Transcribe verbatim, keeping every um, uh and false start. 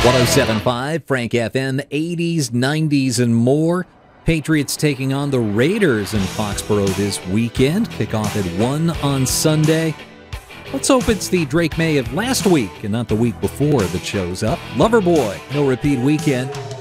one oh seven point five, Frank F M, eighties, nineties, and more. Patriots taking on the Raiders in Foxborough this weekend. Kickoff at one on Sunday. Let's hope it's the Drake May of last week and not the week before that shows up. Loverboy, no repeat weekend.